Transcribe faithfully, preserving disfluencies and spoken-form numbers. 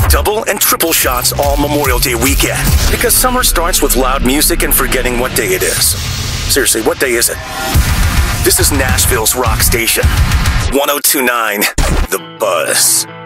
double and triple shots all Memorial Day weekend. Because summer starts with loud music and forgetting what day it is. Seriously, what day is it? This is Nashville's rock station. one oh two point nine The Buzz.